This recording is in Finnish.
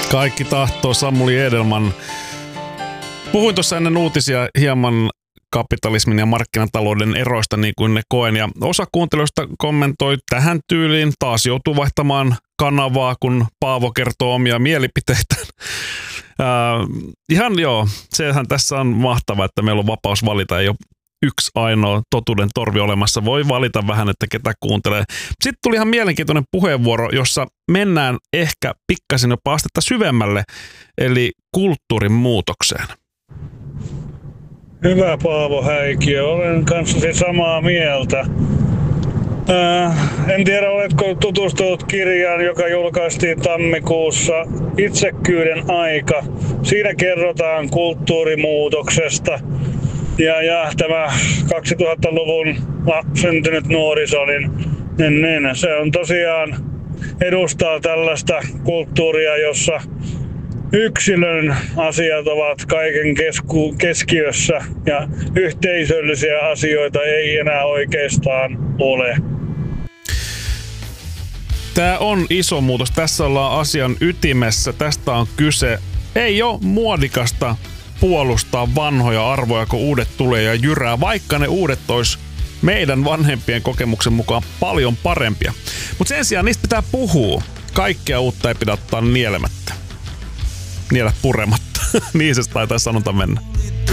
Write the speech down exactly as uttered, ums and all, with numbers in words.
Kaikki tahtoo, Samuli Edelman. Puhuin tuossa ennen uutisia hieman kapitalismin ja markkinatalouden eroista, niin kuin ne koen. Ja osa kuuntelijoista kommentoi tähän tyyliin. Taas joutuu vaihtamaan kanavaa, kun Paavo kertoo omia mielipiteitään. Äh, ihan joo, sehän tässä on mahtavaa, että meillä on vapaus valita. Ei ole yksi ainoa totuuden torvi olemassa. Voi valita vähän, että ketä kuuntelee. Sitten tuli ihan mielenkiintoinen puheenvuoro, jossa mennään ehkä pikkasen jopa astetta syvemmälle, eli kulttuurin muutokseen. Hyvä Paavo Häikiö, olen kanssasi samaa mieltä. Äh, en tiedä, oletko tutustunut kirjaan, joka julkaistiin tammikuussa, Itsekkyyden aika. Siinä kerrotaan kulttuurimuutoksesta. Ja, ja tämä kaksituhattaluvun syntynyt nuoriso, niin, niin, niin se on tosiaan edustaa tällaista kulttuuria, jossa yksilön asiat ovat kaiken kesku, keskiössä ja yhteisöllisiä asioita ei enää oikeastaan ole. Tämä on iso muutos. Tässä ollaan asian ytimessä. Tästä on kyse. Ei ole muodikasta puolustaa vanhoja arvoja, kun uudet tulee ja jyrää, vaikka ne uudet olisi meidän vanhempien kokemuksen mukaan paljon parempia. Mutta sen sijaan niistä pitää puhua. Kaikkea uutta ei pidä ottaa nielemättä. Niellä purematta. Niin se taitaa sanonta mennä.